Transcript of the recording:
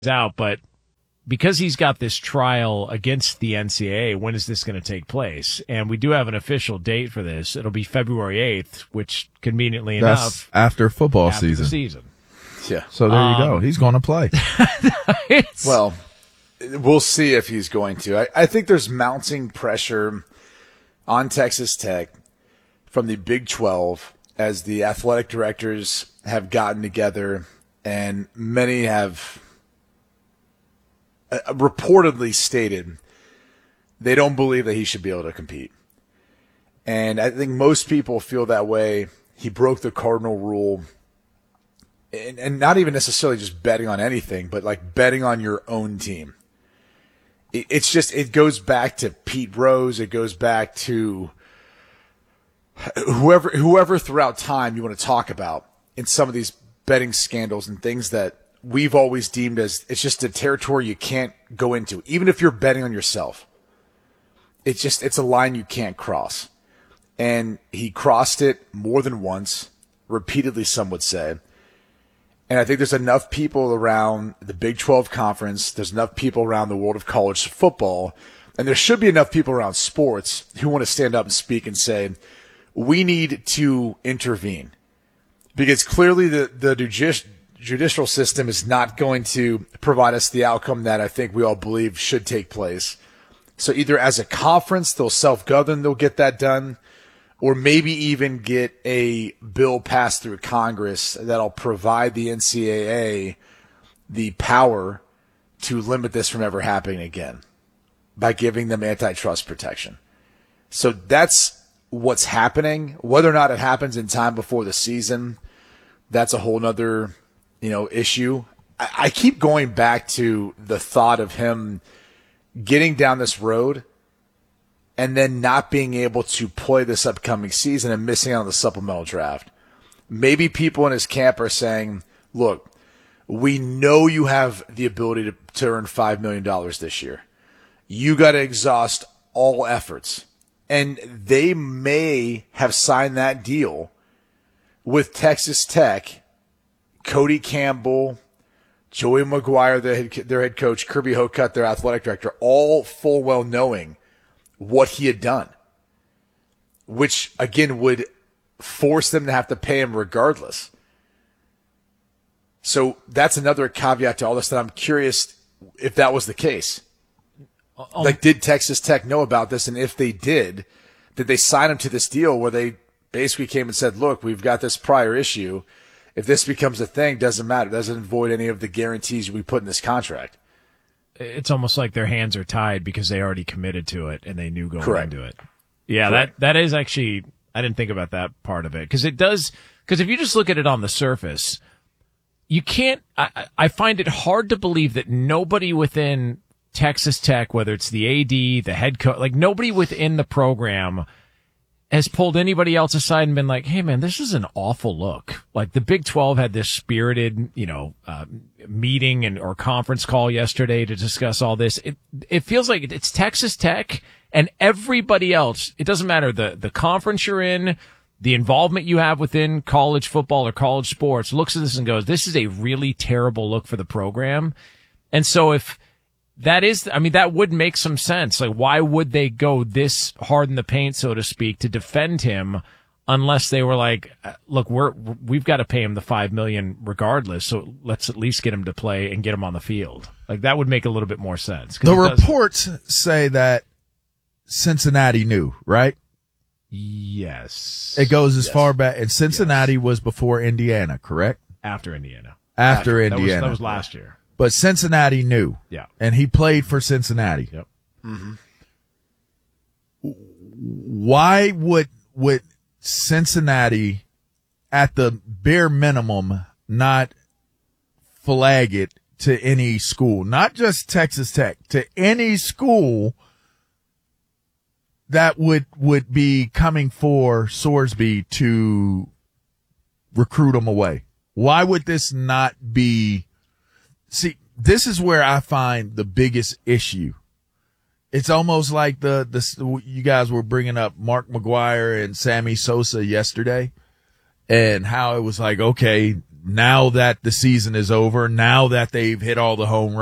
out, but because he's got this trial against the NCAA, when is this going to take place? And we do have an official date for this. It'll be February 8th, which conveniently enough, after football after season. the season. Yeah. So there you go. He's going to play. Well, we'll see if he's going to. I think there's mounting pressure on Texas Tech from the Big 12 as the athletic directors have gotten together, and many have reportedly stated they don't believe that he should be able to compete. And I think most people feel that way. He broke the cardinal rule, and not even necessarily just betting on anything, but like betting on your own team. It goes back to Pete Rose. It goes back to whoever throughout time you want to talk about in some of these betting scandals and things that we've always deemed as it's just a territory you can't go into, even if you're betting on yourself. It's a line you can't cross. And he crossed it more than once, repeatedly, some would say. And I think there's enough people around the Big 12 conference, there's enough people around the world of college football, and there should be enough people around sports who want to stand up and speak and say, we need to intervene. Because clearly the judicial system is not going to provide us the outcome that I think we all believe should take place. So either as a conference, they'll self-govern, they'll get that done, or maybe even get a bill passed through Congress that'll provide the NCAA the power to limit this from ever happening again by giving them antitrust protection. So that's what's happening. Whether or not it happens in time before the season, that's a whole nother, issue. I keep going back to the thought of him getting down this road and then not being able to play this upcoming season and missing out on the supplemental draft. Maybe people in his camp are saying, look, we know you have the ability to earn $5 million this year. You got to exhaust all efforts. And they may have signed that deal with Texas Tech, Cody Campbell, Joey McGuire, their head coach, Kirby Hocutt, their athletic director, all full well knowing what he had done, which, again, would force them to have to pay him regardless. So that's another caveat to all this that I'm curious if that was the case. Did Texas Tech know about this? And if they did they sign him to this deal where they basically came and said, look, we've got this prior issue. If this becomes a thing, doesn't matter. It doesn't void any of the guarantees we put in this contract. It's almost like their hands are tied because they already committed to it and they knew going Correct. into it. Yeah, Correct. that is actually, I didn't think about that part of it. Because if you just look at it on the surface, you can't, I find it hard to believe that nobody within Texas Tech, whether it's the AD, the head coach, like nobody within the program has pulled anybody else aside and been like, hey man, this is an awful look. Like the Big 12 had this spirited, meeting or conference call yesterday to discuss all this. It feels like it's Texas Tech and everybody else. It doesn't matter the conference you're in, the involvement you have within college football or college sports, looks at this and goes, this is a really terrible look for the program. And so if that would make some sense. Like, why would they go this hard in the paint, so to speak, to defend him unless they were like, look, we've got to pay him the $5 million regardless. So let's at least get him to play and get him on the field. Like that would make a little bit more sense. The reports say that Cincinnati knew, right? Yes. It goes as far back, and Cincinnati was before Indiana, correct? After Indiana. After Indiana. That was last year. But Cincinnati knew. Yeah. And he played for Cincinnati. Yep. Mm-hmm. Why would Cincinnati, at the bare minimum, not flag it to any school? Not just Texas Tech, to any school that would be coming for Sorsby to recruit him away. Why would this not be? See, this is where I find the biggest issue. It's almost like you guys were bringing up Mark McGuire and Sammy Sosa yesterday and how it was like, okay, now that the season is over, now that they've hit all the home runs,